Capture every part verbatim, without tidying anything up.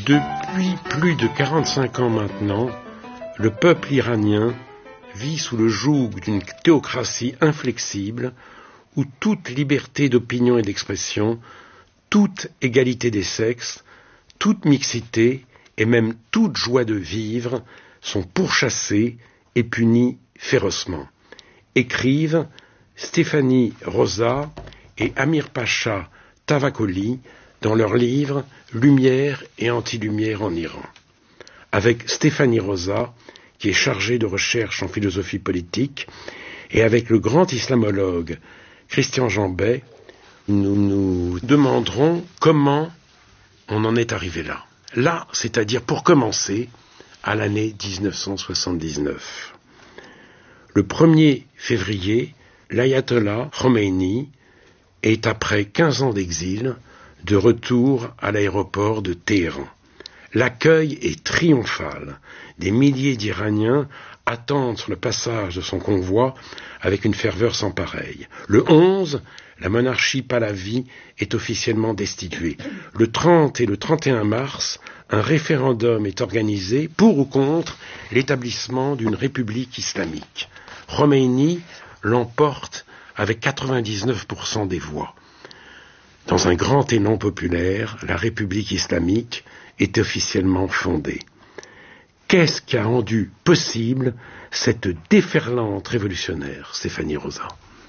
Depuis plus de quarante-cinq ans maintenant, le peuple iranien vit sous le joug d'une théocratie inflexible où toute liberté d'opinion et d'expression, toute égalité des sexes, toute mixité et même toute joie de vivre sont pourchassées et punies férocement. Écrivent Stéphanie Rosa et Amir Pacha Tavakoli dans leur livre « Lumière et anti-lumière en Iran ». Avec Stéphanie Rosa, qui est chargée de recherche en philosophie politique, et avec le grand islamologue Christian Jambet, nous nous demanderons comment on en est arrivé là. Là, c'est-à-dire pour commencer, à l'année dix-neuf cent soixante-dix-neuf. Le premier février, l'ayatollah Khomeini est, après quinze ans d'exil, de retour à l'aéroport de Téhéran. L'accueil est triomphal. Des milliers d'Iraniens attendent sur le passage de son convoi avec une ferveur sans pareille. Le onze, la monarchie Pahlavi est officiellement destituée. Le trente et le trente et un mars, un référendum est organisé pour ou contre l'établissement d'une république islamique. Khomeini l'emporte avec quatre-vingt-dix-neuf pour cent des voix. Dans un grand élan populaire, la République islamique est officiellement fondée. Qu'est-ce qui a rendu possible cette déferlante révolutionnaire, Stéphanie Rosa ?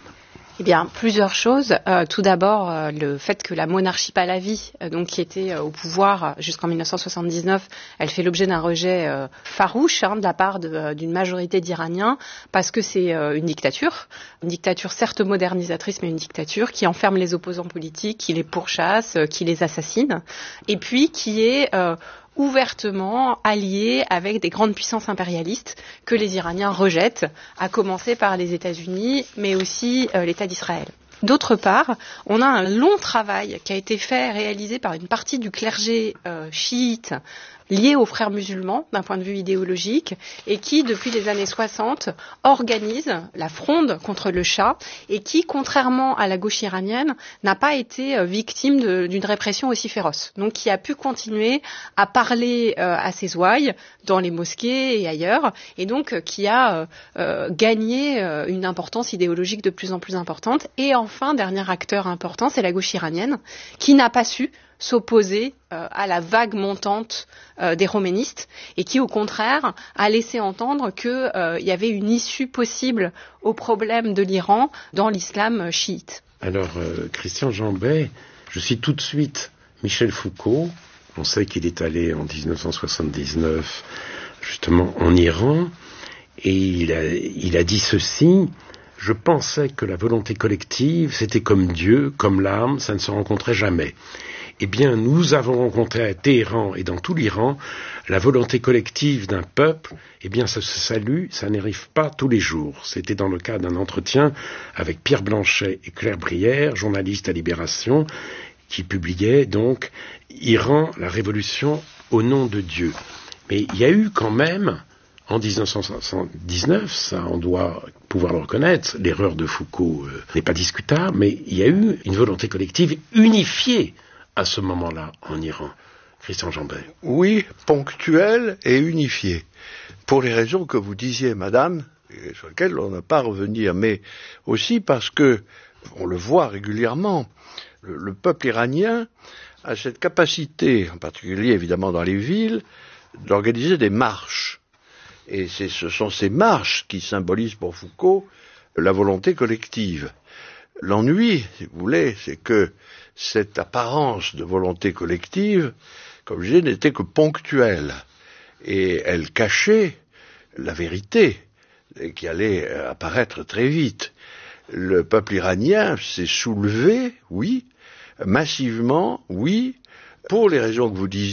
Eh bien, plusieurs choses. Euh, tout d'abord, euh, le fait que la monarchie Pahlavi, euh, donc qui était euh, au pouvoir euh, jusqu'en dix-neuf cent soixante-dix-neuf, elle fait l'objet d'un rejet euh, farouche hein, de la part de, euh, d'une majorité d'Iraniens, parce que c'est euh, une dictature, une dictature certes modernisatrice, mais une dictature qui enferme les opposants politiques, qui les pourchasse, euh, qui les assassine, et puis qui est euh, ouvertement alliés avec des grandes puissances impérialistes que les Iraniens rejettent, à commencer par les États-Unis, mais aussi euh, l'État d'Israël. D'autre part, on a un long travail qui a été fait, réalisé par une partie du clergé euh, chiite lié aux frères musulmans d'un point de vue idéologique et qui, depuis les années soixante, organise la fronde contre le Shah et qui, contrairement à la gauche iranienne, n'a pas été victime de, d'une répression aussi féroce. Donc qui a pu continuer à parler euh, à ses ouailles dans les mosquées et ailleurs et donc euh, qui a euh, euh, gagné euh, une importance idéologique de plus en plus importante. Et enfin, dernier acteur important, c'est la gauche iranienne qui n'a pas su s'opposer euh, à la vague montante euh, des khoménistes et qui, au contraire, a laissé entendre qu'il euh, y avait une issue possible au problème de l'Iran dans l'islam chiite. Alors, euh, Christian Jambet, je cite tout de suite Michel Foucault. On sait qu'il est allé en dix-neuf cent soixante-dix-neuf justement en Iran et il a, il a dit ceci: je pensais que la volonté collective, c'était comme Dieu, comme l'âme, ça ne se rencontrait jamais. Eh bien, nous avons rencontré à Téhéran et dans tout l'Iran la volonté collective d'un peuple. Eh bien, ça se salue, ça n'arrive pas tous les jours. C'était dans le cadre d'un entretien avec Pierre Blanchet et Claire Brière, journalistes à Libération, qui publiaient donc « Iran, la révolution au nom de Dieu ». Mais il y a eu quand même, en dix-neuf cent soixante-dix-neuf, ça on doit pouvoir le reconnaître, l'erreur de Foucault euh, n'est pas discutable, mais il y a eu une volonté collective unifiée à ce moment-là, en Iran. Christian Jambet. Oui, ponctuel et unifié. Pour les raisons que vous disiez, madame, et sur lesquelles on n'a pas à revenir, mais aussi parce que, on le voit régulièrement, le, le peuple iranien a cette capacité, en particulier évidemment dans les villes, d'organiser des marches. Et c'est, ce sont ces marches qui symbolisent pour Foucault la volonté collective. L'ennui, si vous voulez, c'est que cette apparence de volonté collective, comme je disais, n'était que ponctuelle. Et elle cachait la vérité, qui allait apparaître très vite. Le peuple iranien s'est soulevé, oui, massivement, oui, pour les raisons que vous disiez,